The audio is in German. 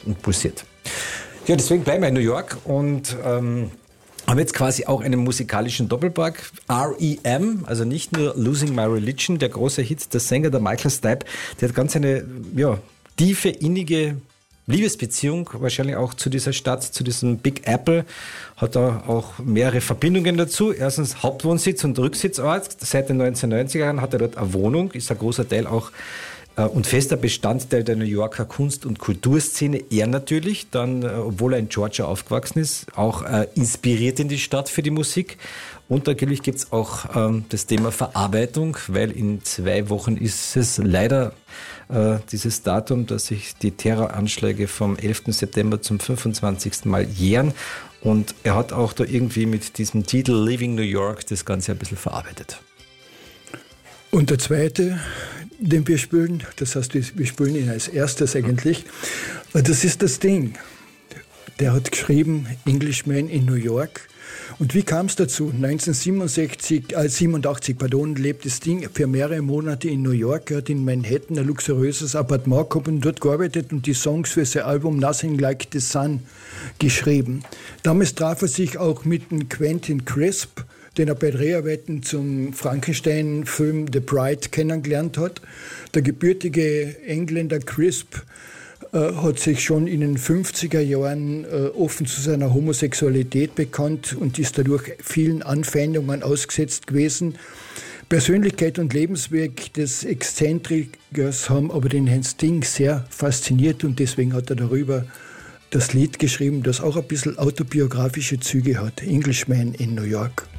und pulsiert. Ja, deswegen bleiben wir in New York und haben jetzt quasi auch einen musikalischen Doppelpack. R.E.M., also nicht nur Losing My Religion, der große Hit, der Sänger, der Michael Stipe, der hat ganz eine tiefe, innige Liebesbeziehung wahrscheinlich auch zu dieser Stadt, zu diesem Big Apple, hat da auch mehrere Verbindungen dazu. Erstens Hauptwohnsitz und Rücksitzort. Seit den 1990er Jahren hat er dort eine Wohnung, ist ein großer Teil auch und fester Bestandteil der New Yorker Kunst- und Kulturszene. Er natürlich, dann, obwohl er in Georgia aufgewachsen ist, auch inspiriert in die Stadt für die Musik. Und natürlich gibt es auch das Thema Verarbeitung, weil in 2 Wochen ist es leider dieses Datum, dass sich die Terroranschläge vom 11. September zum 25. Mal jähren. Und er hat auch da irgendwie mit diesem Titel Leaving New York das Ganze ein bisschen verarbeitet. Und der zweite, den wir spielen, das heißt, wir spielen ihn als erstes eigentlich, das ist das Ding. Der hat geschrieben, Englishman in New York. Und wie kam es dazu? 1987 lebt das Ding für mehrere Monate in New York. Er hat in Manhattan ein luxuriöses Appartement gehabt und dort gearbeitet und die Songs für sein Album Nothing Like the Sun geschrieben. Damals traf er sich auch mit dem Quentin Crisp, den er bei Dreharbeiten zum Frankenstein-Film The Bride kennengelernt hat. Der gebürtige Engländer Crisp hat sich schon in den 50er Jahren offen zu seiner Homosexualität bekannt und ist dadurch vielen Anfeindungen ausgesetzt gewesen. Persönlichkeit und Lebensweg des Exzentrikers haben aber den Herrn Sting sehr fasziniert und deswegen hat er darüber das Lied geschrieben, das auch ein bisschen autobiografische Züge hat. Englishman in New York.